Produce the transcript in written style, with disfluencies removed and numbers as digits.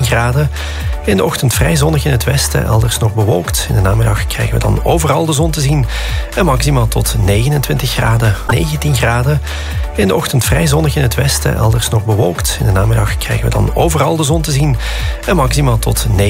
graden. In de ochtend vrij zonnig in het westen, elders nog bewolkt. In de namiddag krijgen we dan overal de zon te zien. En maximaal tot 29 graden, 19 graden. In de ochtend vrij zonnig in het westen, elders nog bewolkt. In de namiddag krijgen we dan overal de zon te zien. En maximaal tot 9.